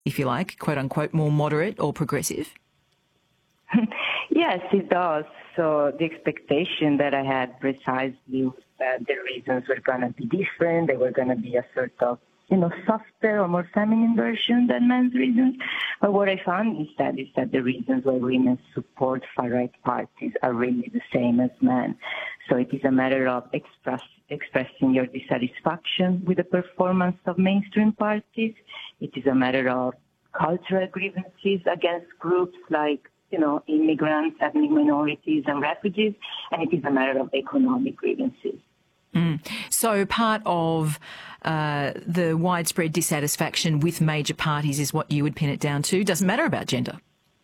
if you like, quote unquote, more moderate or progressive? Yes, it does. So the expectation that I had precisely was that the reasons were going to be different. They were going to be a sort of, softer or more feminine version than men's reasons. But what I found instead is that the reasons why women support far-right parties are really the same as men. So it is a matter of expressing your dissatisfaction with the performance of mainstream parties. It is a matter of cultural grievances against groups like, immigrants, ethnic minorities, and refugees. And it is a matter of economic grievances. So part of the widespread dissatisfaction with major parties is what you would pin it down to. Doesn't matter about gender.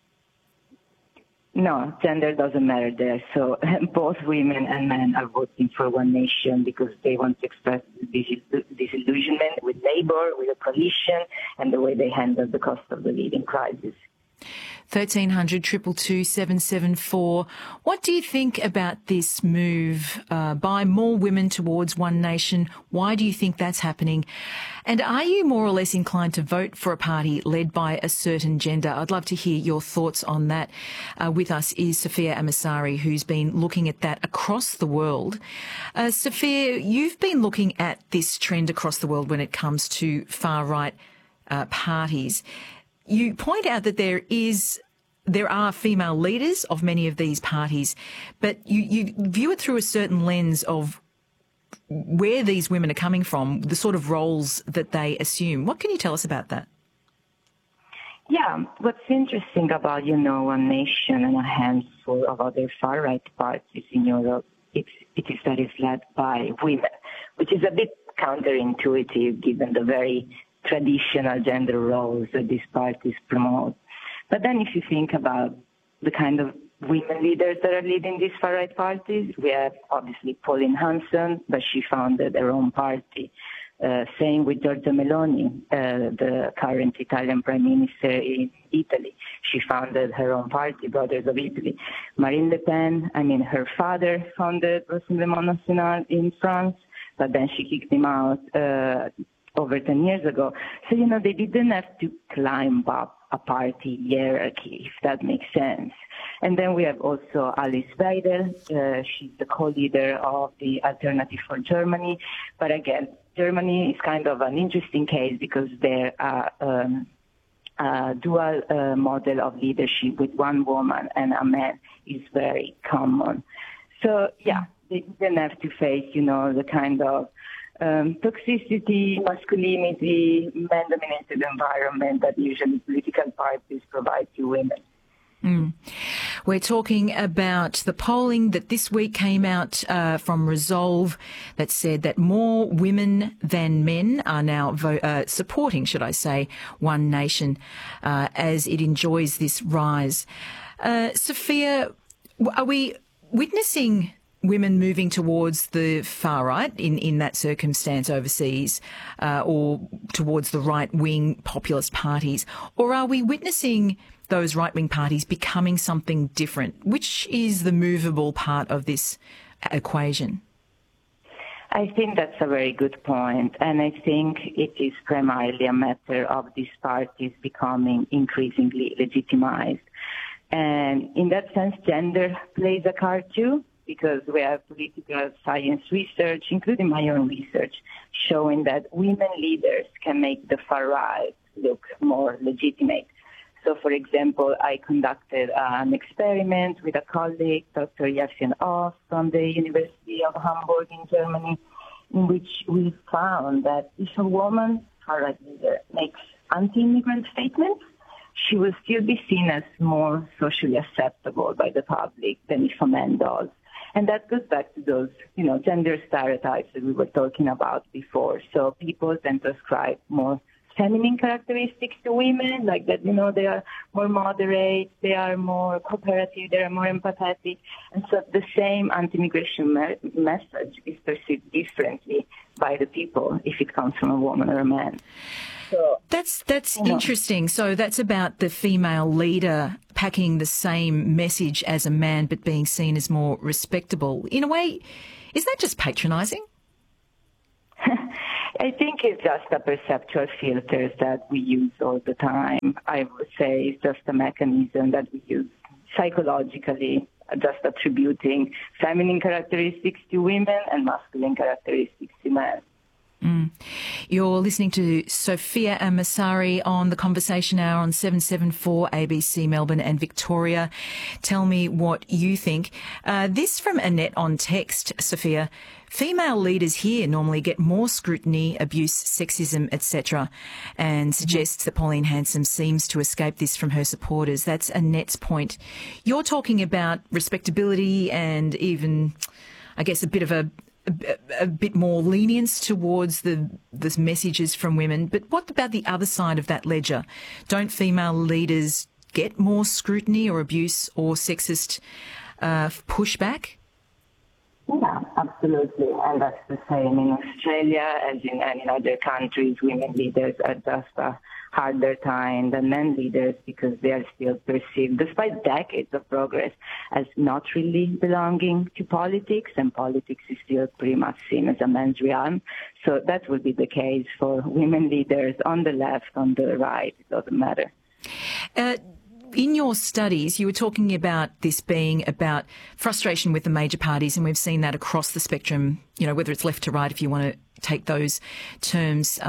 No, gender doesn't matter there. So both women and men are voting for One Nation because they want to express disillusionment with Labour, with the coalition, and the way they handle the cost of the living crisis. 1300 222 774. What do you think about this move by more women towards One Nation? Why do you think that's happening? And are you more or less inclined to vote for a party led by a certain gender? I'd love to hear your thoughts on that. With us is Sophia Amasari, who's been looking at that across the world. Sophia, you've been looking at this trend across the world when it comes to far-right parties. You point out that there are female leaders of many of these parties, but you view it through a certain lens of where these women are coming from, the sort of roles that they assume. What can you tell us about that? Yeah, what's interesting about, One Nation and a handful of other far-right parties in Europe, it is that it's led by women, which is a bit counterintuitive given the very traditional gender roles that these parties promote. But then if you think about the kind of women leaders that are leading these far-right parties, we have obviously Pauline Hanson, but she founded her own party. Same with Giorgia Meloni, the current Italian Prime Minister in Italy. She founded her own party, Brothers of Italy. Marine Le Pen, her father founded Rassemblement National in France, but then she kicked him out over 10 years ago. So, they didn't have to climb up a party hierarchy, if that makes sense. And then we have also Alice Weidel. She's the co-leader of the Alternative for Germany. But again, Germany is kind of an interesting case because they're a dual model of leadership with one woman and a man is very common. So, yeah, they didn't have to face, the kind of toxicity, masculinity, man-dominated environment that usually political parties provide to women. We're talking about the polling that this week came out from Resolve that said that more women than men are now supporting, should I say, One Nation as it enjoys this rise. Sophia, are we witnessing women moving towards the far right in that circumstance overseas or towards the right-wing populist parties? Or are we witnessing those right-wing parties becoming something different? Which is the movable part of this equation? I think that's a very good point, and I think it is primarily a matter of these parties becoming increasingly legitimized. And in that sense, gender plays a card too, because we have political science research, including my own research, showing that women leaders can make the far right look more legitimate. So, for example, I conducted an experiment with a colleague, Dr. Yevgen Off from the University of Hamburg in Germany, in which we found that if a woman, far-right leader, makes anti-immigrant statements, she will still be seen as more socially acceptable by the public than if a man does. And that goes back to those, gender stereotypes that we were talking about before. So people tend to ascribe more feminine characteristics to women, like that, they are more moderate, they are more cooperative, they are more empathetic. And so the same anti-immigration message is perceived differently by the people if it comes from a woman or a man. So, that's interesting. So that's about the female leader packing the same message as a man but being seen as more respectable. In a way, is that just patronising? I think it's just a perceptual filters that we use all the time. I would say it's just a mechanism that we use psychologically, just attributing feminine characteristics to women and masculine characteristics to men. You're listening to Sophia Amasari on the Conversation Hour on 774 ABC Melbourne and Victoria. Tell me what you think. This from Annette on text, Sophia. Female leaders here normally get more scrutiny, abuse, sexism, etc., and suggests that Pauline Hanson seems to escape this from her supporters. That's Annette's point. You're talking about respectability and even, I guess, a bit more lenience towards the messages from women. But what about the other side of that ledger? Don't female leaders get more scrutiny or abuse or sexist pushback? Yeah, absolutely. And that's the same in Australia as in any other countries. Women leaders are just a harder time than men leaders because they are still perceived, despite decades of progress, as not really belonging to politics, and politics is still pretty much seen as a man's realm. So that would be the case for women leaders on the left, on the right. It doesn't matter. In your studies, you were talking about this being about frustration with the major parties, and we've seen that across the spectrum, whether it's left to right, if you want to take those terms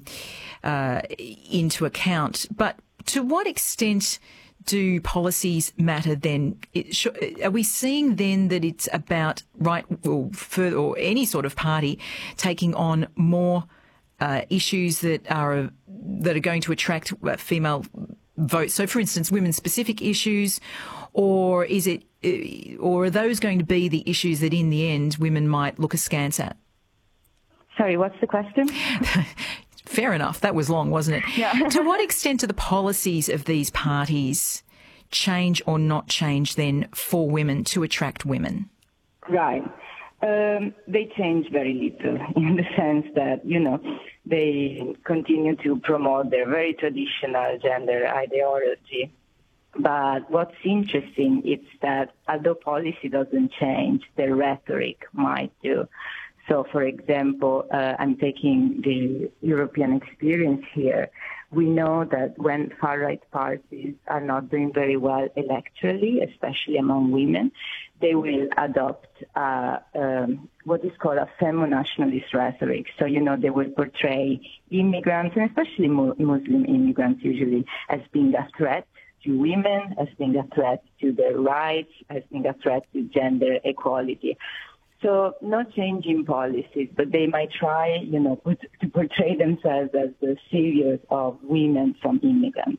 into account. But to what extent do policies matter then? Are we seeing then that it's about right or any sort of party taking on more issues that are going to attract female votes? So, for instance, women-specific issues, or are those going to be the issues that in the end women might look askance at? Sorry, what's the question? Fair enough. That was long, wasn't it? Yeah. To what extent do the policies of these parties change or not change then for women to attract women? Right. They change very little in the sense that, they continue to promote their very traditional gender ideology. But what's interesting is that although policy doesn't change, the rhetoric might do. So, for example, I'm taking the European experience here. We know that when far-right parties are not doing very well electorally, especially among women, they will adopt what is called a femo-nationalist rhetoric. So, they will portray immigrants, and especially Muslim immigrants usually, as being a threat to women, as being a threat to their rights, as being a threat to gender equality. So no change in policies, but they might try, to portray themselves as the saviors of women from immigrants.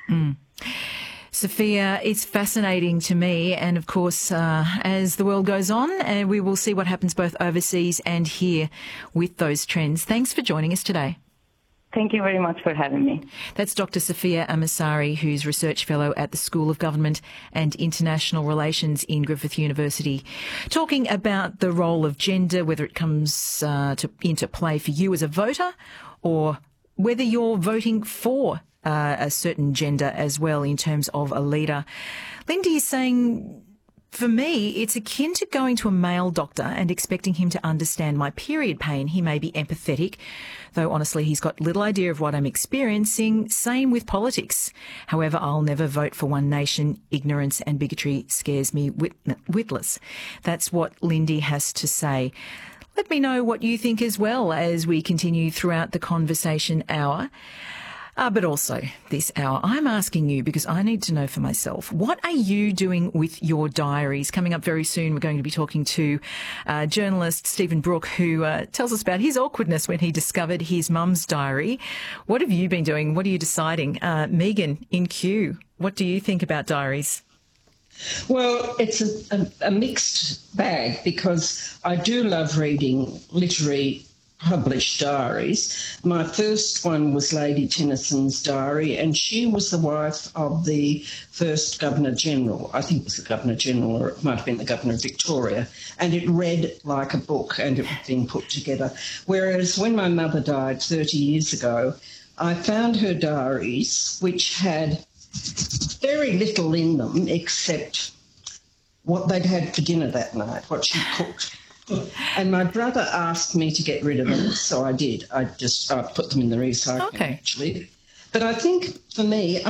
Sophia, it's fascinating to me. And of course, as the world goes on, we will see what happens both overseas and here with those trends. Thanks for joining us today. Thank you very much for having me. That's Dr. Sophia Amasari, who's Research Fellow at the School of Government and International Relations in Griffith University, talking about the role of gender, whether it comes into play for you as a voter or whether you're voting for a certain gender as well in terms of a leader. Lindy is saying, for me, it's akin to going to a male doctor and expecting him to understand my period pain. He may be empathetic, though honestly he's got little idea of what I'm experiencing. Same with politics. However, I'll never vote for one nation. Ignorance and bigotry scares me witless. That's what Lindy has to say. Let me know what you think as well as we continue throughout the conversation hour. But also this hour, I'm asking you because I need to know for myself, what are you doing with your diaries? Coming up very soon, we're going to be talking to journalist Stephen Brooke, who tells us about his awkwardness when he discovered his mum's diary. What have you been doing? What are you deciding? Megan in Kew, what do you think about diaries? Well, it's a mixed bag because I do love reading literary published diaries. My first one was Lady Tennyson's diary, and she was the wife of the first Governor-General. I think it was the Governor-General, or it might have been the Governor of Victoria, and it read like a book and it was being put together. Whereas when my mother died 30 years ago, I found her diaries, which had very little in them except what they'd had for dinner that night, what she cooked. And my brother asked me to get rid of them, so I did. I put them in the recycling, Okay. actually. But I think for me,